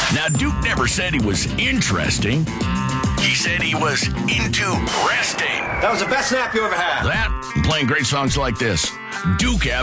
Now, Duke never said he was interesting. He said he was into resting. That was the best nap you ever had. That, and playing great songs like this. Duke